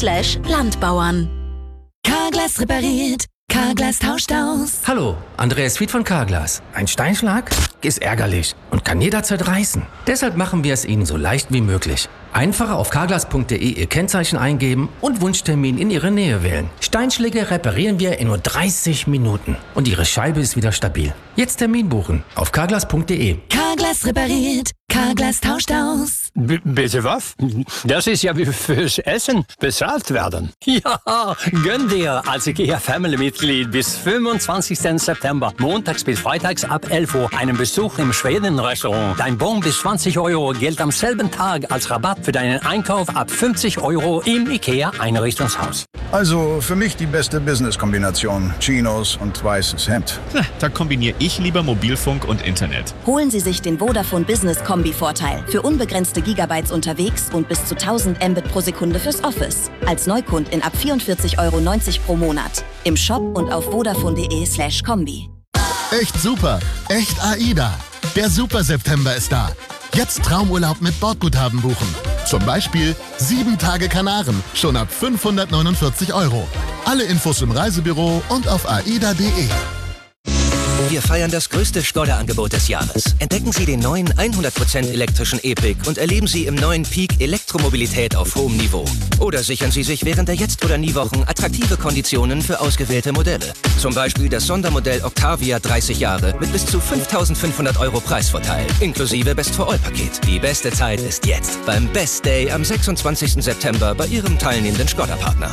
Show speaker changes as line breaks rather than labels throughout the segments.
carglass.de/Landbauern. Carglass repariert. Carglass tauscht aus.
Hallo, Andreas Fied von Carglass. Ein Steinschlag ist ärgerlich und kann jederzeit reißen. Deshalb machen wir es Ihnen so leicht wie möglich. Einfach auf carglass.de Ihr Kennzeichen eingeben und Wunschtermin in Ihre Nähe wählen. Steinschläge reparieren wir in nur 30 Minuten und Ihre Scheibe ist wieder stabil. Jetzt Termin buchen auf carglass.de.
Carglass repariert. Carglass tauscht aus.
Bitte was? Das ist ja wie fürs Essen bezahlt werden. Ja, gönn dir als IKEA-Family-Mitglied bis 25. September, montags bis freitags ab 11 Uhr, einen Besuch im Schweden-Restaurant. Dein Bon bis 20 € gilt am selben Tag als Rabatt für deinen Einkauf ab 50 € im IKEA-Einrichtungshaus.
Also für mich die beste Business-Kombination. Chinos und weißes Hemd.
Da kombiniere ich lieber Mobilfunk und Internet.
Holen Sie sich den Vodafone Business Kombi-Vorteil für unbegrenzte Gigabytes unterwegs und bis zu 1000 Mbit pro Sekunde fürs Office. Als Neukund in ab 44,90 € pro Monat. Im Shop und auf vodafone.de/Kombi.
Echt super, echt AIDA. Der Super September ist da. Jetzt Traumurlaub mit Bordguthaben buchen. Zum Beispiel 7 Tage Kanaren, schon ab 549 €. Alle Infos im Reisebüro und auf aida.de.
Wir feiern das größte Skoda-Angebot des Jahres. Entdecken Sie den neuen 100% elektrischen E-Pick und erleben Sie im neuen Peak Elektromobilität auf hohem Niveau. Oder sichern Sie sich während der Jetzt- oder Nie-Wochen attraktive Konditionen für ausgewählte Modelle. Zum Beispiel das Sondermodell Octavia 30 Jahre mit bis zu 5.500 € Preisvorteil, inklusive Best-for-All-Paket. Die beste Zeit ist jetzt, beim Best Day am 26. September bei Ihrem teilnehmenden Skoda-Partner.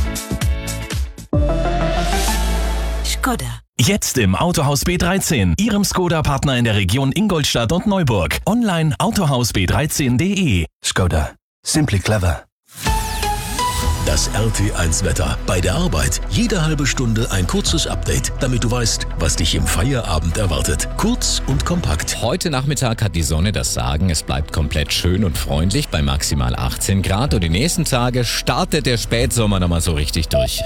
Skoda.
Jetzt im Autohaus B13, Ihrem Skoda-Partner in der Region Ingolstadt und Neuburg. Online autohausb13.de.
Skoda. Simply clever.
Das RT1-Wetter. Bei der Arbeit jede halbe Stunde ein kurzes Update, damit du weißt, was dich im Feierabend erwartet. Kurz und kompakt.
Heute Nachmittag hat die Sonne das Sagen. Es bleibt komplett schön und freundlich bei maximal 18 Grad. Und die nächsten Tage startet der Spätsommer nochmal so richtig durch.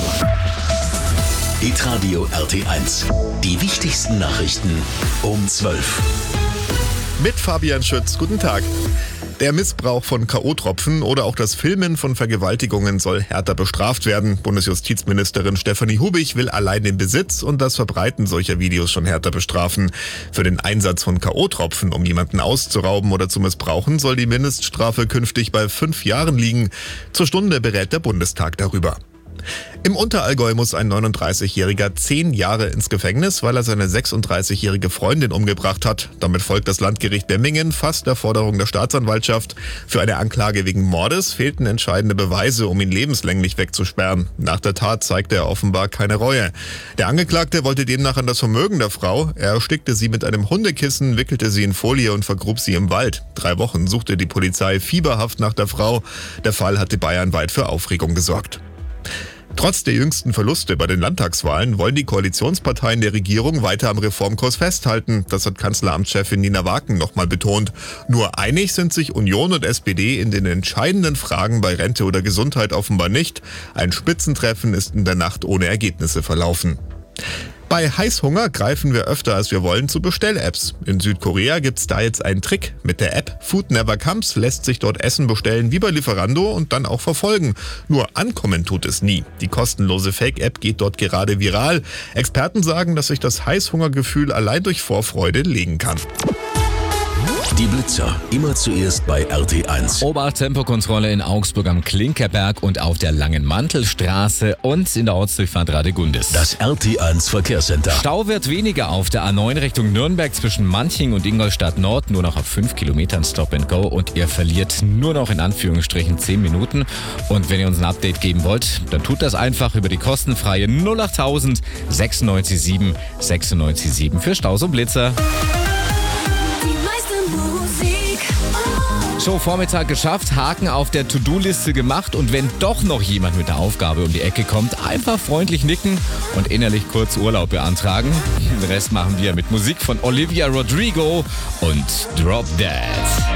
Hitradio RT1. Die wichtigsten Nachrichten um 12.
Mit Fabian Schütz. Guten Tag. Der Missbrauch von K.O.-Tropfen oder auch das Filmen von Vergewaltigungen soll härter bestraft werden. Bundesjustizministerin Stefanie Hubich will allein den Besitz und das Verbreiten solcher Videos schon härter bestrafen. Für den Einsatz von K.O.-Tropfen, um jemanden auszurauben oder zu missbrauchen, soll die Mindeststrafe künftig bei 5 Jahren liegen. Zur Stunde berät der Bundestag darüber. Im Unterallgäu muss ein 39-Jähriger 10 Jahre ins Gefängnis, weil er seine 36-jährige Freundin umgebracht hat. Damit folgt das Landgericht Bemmingen fast der Forderung der Staatsanwaltschaft. Für eine Anklage wegen Mordes fehlten entscheidende Beweise, um ihn lebenslänglich wegzusperren. Nach der Tat zeigte er offenbar keine Reue. Der Angeklagte wollte demnach an das Vermögen der Frau. Er erstickte sie mit einem Hundekissen, wickelte sie in Folie und vergrub sie im Wald. 3 Wochen suchte die Polizei fieberhaft nach der Frau. Der Fall hatte bayernweit für Aufregung gesorgt. Trotz der jüngsten Verluste bei den Landtagswahlen wollen die Koalitionsparteien der Regierung weiter am Reformkurs festhalten. Das hat Kanzleramtschefin Nina Waken nochmal betont. Nur einig sind sich Union und SPD in den entscheidenden Fragen bei Rente oder Gesundheit offenbar nicht. Ein Spitzentreffen ist in der Nacht ohne Ergebnisse verlaufen. Bei Heißhunger greifen wir öfter als wir wollen zu Bestell-Apps. In Südkorea gibt's da jetzt einen Trick. Mit der App Food Never Comes lässt sich dort Essen bestellen wie bei Lieferando und dann auch verfolgen. Nur ankommen tut es nie. Die kostenlose Fake-App geht dort gerade viral. Experten sagen, dass sich das Heißhungergefühl allein durch Vorfreude legen kann.
Die Blitzer, immer zuerst bei RT1.
Obacht-Tempokontrolle in Augsburg am Klinkerberg und auf der Langen Mantelstraße und in der Ortsdurchfahrt Radegundis.
Das RT1 Verkehrscenter.
Stau wird weniger auf der A9 Richtung Nürnberg zwischen Manching und Ingolstadt Nord, nur noch auf 5 Kilometern Stop and Go und ihr verliert nur noch in Anführungsstrichen 10 Minuten. Und wenn ihr uns ein Update geben wollt, dann tut das einfach über die kostenfreie 08000 967 967 für Staus und Blitzer. So, Vormittag geschafft, Haken auf der To-Do-Liste gemacht und wenn doch noch jemand mit der Aufgabe um die Ecke kommt, einfach freundlich nicken und innerlich kurz Urlaub beantragen. Den Rest machen wir mit Musik von Olivia Rodrigo und Drop Dead.